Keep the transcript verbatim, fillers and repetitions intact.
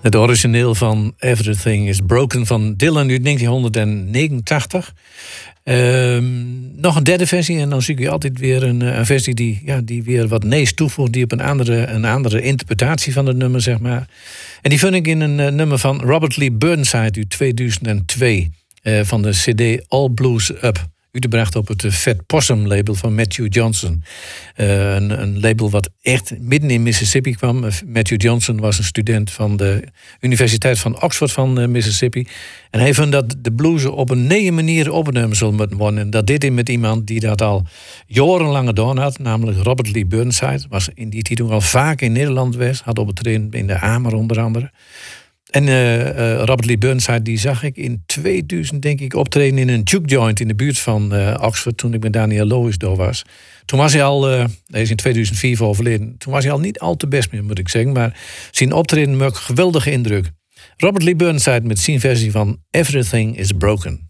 Het origineel van Everything is Broken van Dylan uit negentien negenentachtig. Uh, nog een derde versie en dan zie ik altijd weer een, een versie die, ja, die weer wat nees toevoegt. Die op een andere, een andere interpretatie van het nummer, zeg maar. En die vind ik in een uh, nummer van Robert Lee Burnside uit tweeduizend twee. Uh, van de cd All Blues Up. Uitgebracht op het Fat Possum label van Matthew Johnson. Uh, een, een label wat echt midden in Mississippi kwam. Matthew Johnson was een student van de Universiteit van Oxford van uh, Mississippi. En hij vond dat de blues op een nieuwe manier opgenomen zullen moeten worden. En dat deed hij met iemand die dat al jarenlang gedaan had. Namelijk Robert Lee Burnside. Was in die tijd al vaak in Nederland geweest. Had opgetreden in de Amer onder andere. En uh, uh, Robert Lee Burnside die zag ik in tweeduizend denk ik optreden in een juke joint in de buurt van uh, Oxford toen ik met Daniel Lois door was. Toen was hij al, uh, hij is in tweeduizend vier overleden. Toen was hij al niet al te best meer moet ik zeggen, maar zijn optreden maakt geweldige indruk. Robert Lee Burnside met zijn versie van Everything is Broken.